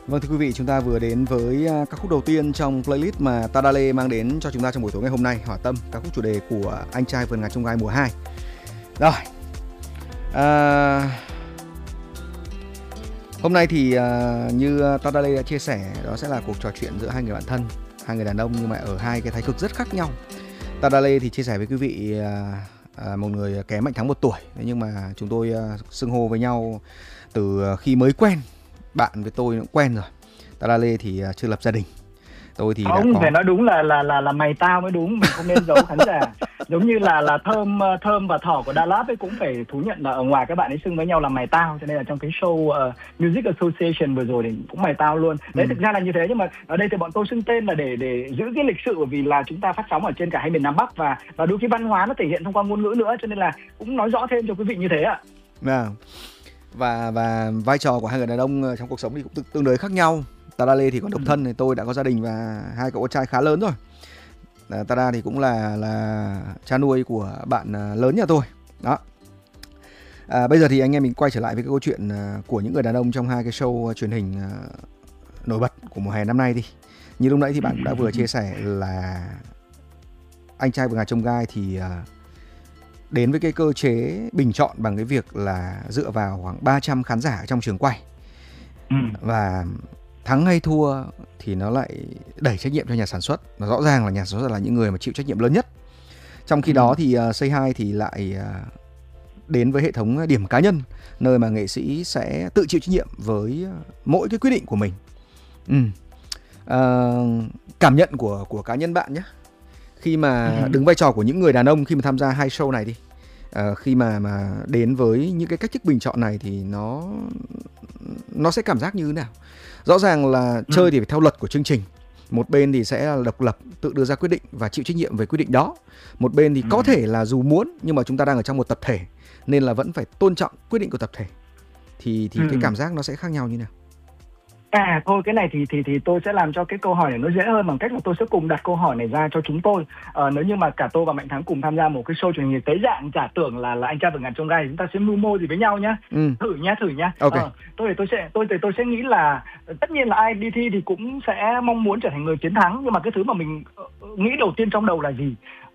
Vâng, thưa quý vị, chúng ta vừa đến với ca khúc đầu tiên trong playlist mà Tadale mang đến cho chúng ta trong buổi tối ngày hôm nay, Hỏa Tâm, ca khúc chủ đề của Anh Trai Vượt Ngàn Chông Gai mùa 2. Rồi, hôm nay thì như Tadale đã chia sẻ, đó sẽ là cuộc trò chuyện giữa hai người bạn thân, hai người đàn ông nhưng mà ở hai cái thái cực rất khác nhau. Tadale thì chia sẻ với quý vị một người kém Mạnh Thắng 1 tuổi, nhưng mà chúng tôi xưng hô với nhau từ khi mới quen. Bạn với tôi cũng quen rồi. Tadale thì chưa lập gia đình. Tôi thì không đã có... phải nói đúng là mày tao mới đúng, mình không nên giấu khán giả. Giống như là thơm và thỏ của Đà Lạt ấy cũng phải thú nhận là ở ngoài các bạn ấy xưng với nhau là mày tao, cho nên là trong cái show Music Association vừa rồi thì cũng mày tao luôn. Đấy, thực ra là như thế, nhưng mà ở đây thì bọn tôi xưng tên là để giữ cái lịch sự, bởi vì là chúng ta phát sóng ở trên cả hai miền Nam Bắc và đôi khi văn hóa nó thể hiện thông qua ngôn ngữ nữa, cho nên là cũng nói rõ thêm cho quý vị như thế ạ. Và vai trò của hai người đàn ông trong cuộc sống thì cũng tương đối khác nhau. Tadale thì còn độc thân, thì tôi đã có gia đình và hai cậu con trai khá lớn rồi. Tada thì cũng là cha nuôi của bạn lớn nhà tôi. Đó. Bây giờ thì anh em mình quay trở lại với cái câu chuyện của những người đàn ông trong hai cái show truyền hình nổi bật của mùa hè năm nay đi. Như lúc nãy thì bạn cũng đã vừa chia sẻ là Anh Trai Vượt Ngàn Chông Gai thì đến với cái cơ chế bình chọn bằng cái việc là dựa vào khoảng 300 khán giả trong trường quay. Và thắng hay thua thì nó lại đẩy trách nhiệm cho nhà sản xuất. Nó rõ ràng là nhà sản xuất là những người mà chịu trách nhiệm lớn nhất. Trong khi đó thì Say Hi thì lại đến với hệ thống điểm cá nhân, nơi mà nghệ sĩ sẽ tự chịu trách nhiệm với mỗi cái quyết định của mình. Cảm nhận của cá nhân bạn nhé, khi mà đứng vai trò của những người đàn ông khi mà tham gia hai show này đi, khi mà đến với những cái cách thức bình chọn này thì nó sẽ cảm giác như thế nào? Rõ ràng là chơi thì phải theo luật của chương trình. Một bên thì sẽ là độc lập, tự đưa ra quyết định và chịu trách nhiệm về quyết định đó. Một bên thì có thể là dù muốn nhưng mà chúng ta đang ở trong một tập thể nên là vẫn phải tôn trọng quyết định của tập thể. Thì cái cảm giác nó sẽ khác nhau như nào? Thôi cái này thì tôi sẽ làm cho cái câu hỏi này nó dễ hơn bằng cách là tôi sẽ cùng đặt câu hỏi này ra cho chúng tôi. Nếu như mà cả tôi và Mạnh Thắng cùng tham gia một cái show truyền hình tế dạng, giả tưởng là Anh Trai Vượt Ngàn Chông Gai, chúng ta sẽ mưu mô gì với nhau nhá. Thử nhá. Okay. Tôi sẽ nghĩ là tất nhiên là ai đi thi thì cũng sẽ mong muốn trở thành người chiến thắng, nhưng mà cái thứ mà mình nghĩ đầu tiên trong đầu là gì?